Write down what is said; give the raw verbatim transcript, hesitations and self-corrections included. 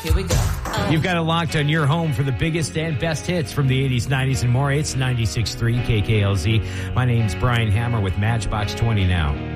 Here we go. Uh. You've got it locked on your home for the biggest and best hits from the eighties, nineties, and more. It's ninety-six point three K K L Z. My name's Brian Hammer with Matchbox twenty now.